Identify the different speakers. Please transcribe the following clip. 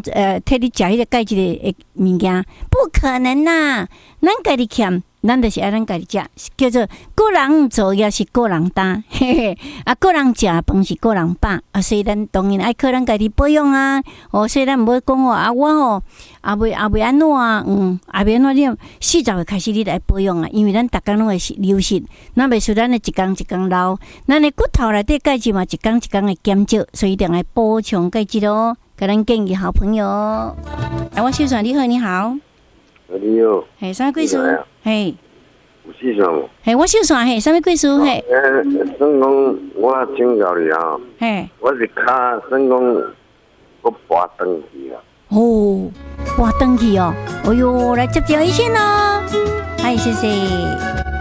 Speaker 1: 替你食迄个钙质的物件，不可能啦！咱家己欠，咱就是爱咱家己食，叫做个人做也是个人担，嘿嘿。啊，个人食饭是个人饱啊，所以咱当然爱靠咱家己保养啊。哦，所以咱毋好讲啊，我也未安怎啊，也未安怎你40岁开始你来保养啊，因为咱逐工拢会流失，咱袂输咱的一工一工老，咱的骨头内底钙质嘛一工一工会减少，所以一定要补充钙质哦。给咱建议好朋友，我秀爽你好，你好，
Speaker 2: 你好，
Speaker 1: 嘿，啥物贵叔？嘿，
Speaker 2: 有秀爽无？
Speaker 1: 嘿，我秀爽嘿，啥物贵叔？嘿，
Speaker 2: 算讲我请教你啊，
Speaker 1: 嘿，
Speaker 2: 我是脚算讲我跋断去啊。
Speaker 1: 哦，跋断去哦，哎哟，来接医生咯，嗨，谢谢。